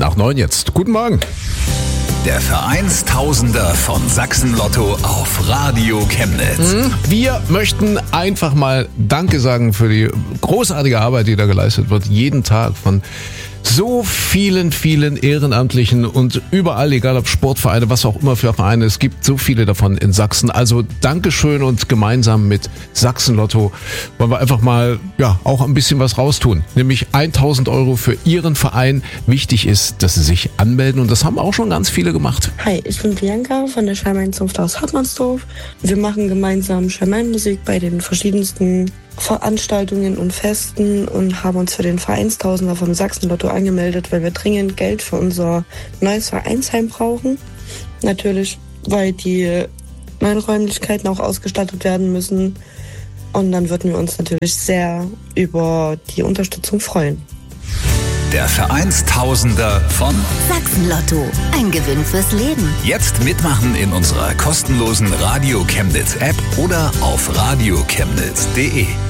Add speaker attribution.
Speaker 1: nach 9 jetzt. Guten Morgen.
Speaker 2: Der Vereinstausender von Sachsen-Lotto auf Radio Chemnitz.
Speaker 1: Wir möchten einfach mal Danke sagen für die großartige Arbeit, die da geleistet wird. Jeden Tag von so vielen Ehrenamtlichen und überall, egal ob Sportvereine, was auch immer für Vereine, es gibt so viele davon in Sachsen. Also Dankeschön und gemeinsam mit Sachsen-Lotto wollen wir einfach mal auch ein bisschen was raustun. Nämlich 1.000 € für Ihren Verein. Wichtig ist, dass Sie sich anmelden und das haben auch schon ganz viele gemacht.
Speaker 3: Hi, ich bin Bianca von der Schalmein-Zunft aus Hartmannsdorf. Wir machen gemeinsam Schalmein-Musik bei den verschiedensten Veranstaltungen und Festen und haben uns für den Vereinstausender vom Sachsen-Lotto angemeldet, weil wir dringend Geld für unser neues Vereinsheim brauchen. Natürlich, weil die neuen Räumlichkeiten auch ausgestattet werden müssen. Und dann würden wir uns natürlich sehr über die Unterstützung freuen.
Speaker 2: Der Vereinstausender von
Speaker 4: Sachsen-Lotto. Ein Gewinn fürs Leben.
Speaker 2: Jetzt mitmachen in unserer kostenlosen Radio Chemnitz App oder auf radiochemnitz.de.